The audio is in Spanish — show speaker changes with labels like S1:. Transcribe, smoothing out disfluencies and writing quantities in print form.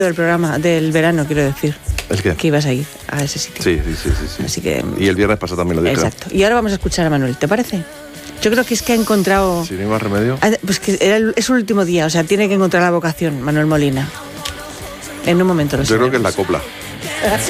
S1: del programa, del verano, quiero decir.
S2: ¿El qué?
S1: Que ibas a ir a ese sitio.
S2: Sí.
S1: Así que...
S2: Y el viernes pasado también lo dije.
S1: Exacto. Y ahora vamos a escuchar a Manuel, ¿te parece? Yo creo que es que ha encontrado...
S2: Si no hay más remedio.
S1: Pues que es su último día, o sea, tiene que encontrar la vocación, Manuel Molina. En un momento lo sé.
S2: Yo creo que es la copla.